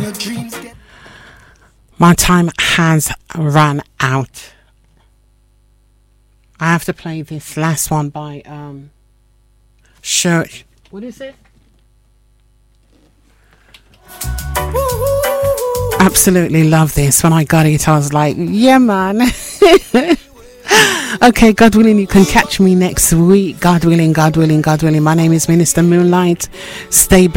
My time has run out. I have to play this last one by Church. What is it? Absolutely love this. When I got it, I was like, yeah, man. Okay, God willing, you can catch me next week. God willing, God willing, God willing. My name is Minister Moonlight. Stay blessed.